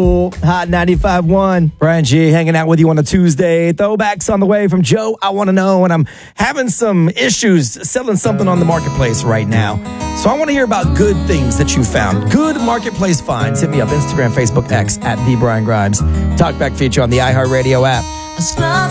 Cool. Hot 95.1. Brian G hanging out with you on a Tuesday. Throwbacks on the way from Joe, I Want to Know. And I'm having some issues selling something on the marketplace right now. So I want to hear about good things that you found. Good marketplace finds. Hit me up, Instagram, Facebook, X, at The Brian Grimes. Talkback feature on the iHeartRadio app.